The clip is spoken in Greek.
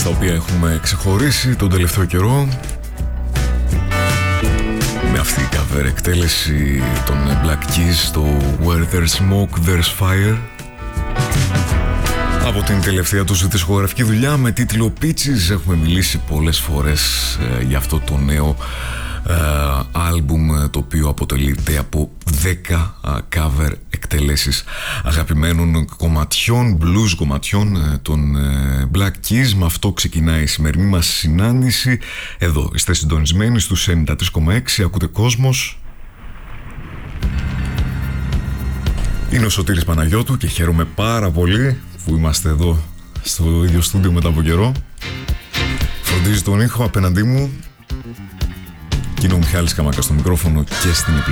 στα οποία έχουμε ξεχωρίσει τον τελευταίο καιρό με αυτή η cover εκτέλεση των Black Keys στο Where There's Smoke There's Fire από την τελευταία τους δισκογραφική δουλειά με τίτλο Peaches. Έχουμε μιλήσει πολλές φορές για αυτό το νέο άλμπουμ, το οποίο αποτελείται από 10 cover εκτελέσεις αγαπημένων κομματιών, blues κομματιών των Black Keys. Με αυτό ξεκινάει η σημερινή μας συνάντηση. Εδώ είστε συντονισμένοι στους 93,6, ακούτε Κόσμος. Είναι ο Σωτήρης Παναγιώτου και χαίρομαι πάρα πολύ που είμαστε εδώ στο ίδιο στούντιο μετά από καιρό. Φροντίζει τον ήχο απέναντί μου και είναι ο Μιχάλης Καμάκας στο μικρόφωνο και στην επιλογή.